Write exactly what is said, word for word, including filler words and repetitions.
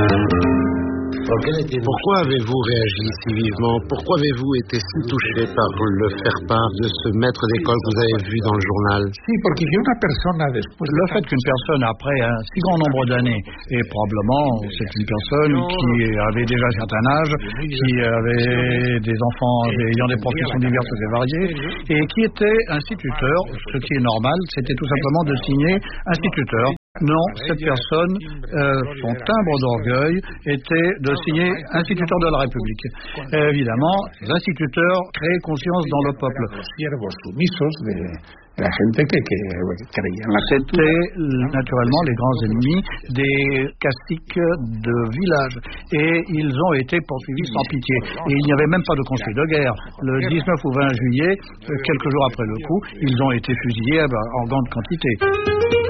Pourquoi avez-vous réagi si vivement? Pourquoi avez-vous été si touché par le faire-part de ce maître d'école que vous avez vu dans le journal? Le fait qu'une personne, après un si grand nombre d'années, et probablement c'est une personne qui avait déjà un certain âge, qui avait des enfants ayant des professions diverses et variées, et qui était instituteur, ce qui est normal, c'était tout simplement de signer instituteur. Non, cette personne, euh, son timbre d'orgueil était de signer instituteur de la République. Et évidemment, l'instituteur crée confiance dans le peuple. C'était naturellement les grands ennemis des caciques de village et ils ont été poursuivis sans pitié. Et il n'y avait même pas de conseil de guerre. Le dix-neuf ou vingt juillet, quelques jours après le coup, ils ont été fusillés en grande quantité.